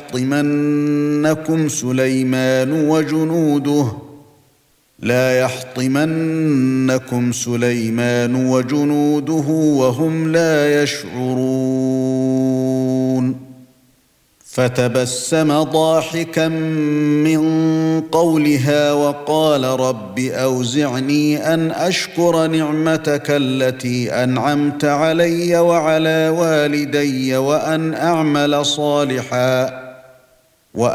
يحطمنكم سليمان وجنوده وهم لا يشعرون فتبسم ضاحكا من قولها وقال رب أوزعني أن أشكر نعمتك التي أنعمت علي وعلى والدي وأن أعمل صالحا